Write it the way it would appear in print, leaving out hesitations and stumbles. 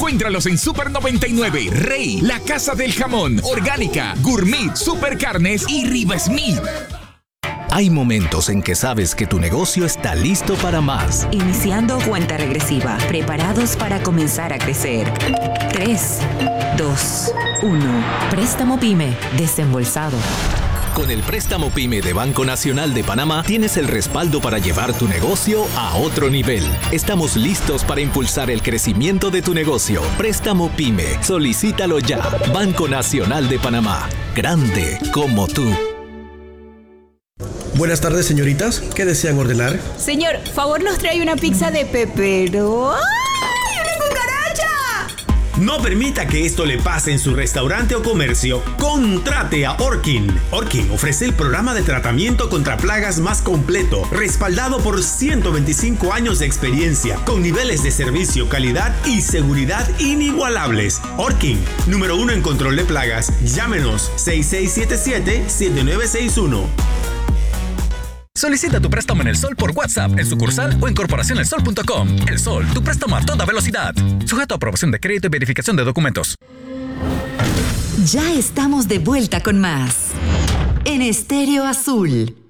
Encuéntralos en Super 99, Rey, La Casa del Jamón, Orgánica, Gourmet, Super Carnes y Riva Smith. Hay momentos en que sabes que tu negocio está listo para más. Iniciando cuenta regresiva, preparados para comenzar a crecer. 3, 2, 1. Préstamo PYME, desembolsado. Con el préstamo PYME de Banco Nacional de Panamá tienes el respaldo para llevar tu negocio a otro nivel. Estamos listos para impulsar el crecimiento de tu negocio. Préstamo PYME. Solicítalo ya. Banco Nacional de Panamá. Grande como tú. Buenas tardes, señoritas. ¿Qué desean ordenar? Señor, favor nos trae una pizza de pepero. ¡Ay, una cucaracha! No permita que esto le pase en su restaurante o comercio. Contrate a Orkin. Orkin ofrece el programa de tratamiento contra plagas más completo, respaldado por 125 años de experiencia, con niveles de servicio, calidad y seguridad inigualables. Orkin, número 1 en control de plagas. Llámenos 6677-7961. Solicita tu préstamo en El Sol por WhatsApp, en sucursal o en corporacionelsol.com. El Sol, tu préstamo a toda velocidad. Sujeto a aprobación de crédito y verificación de documentos. Ya estamos de vuelta con más. En Estéreo Azul.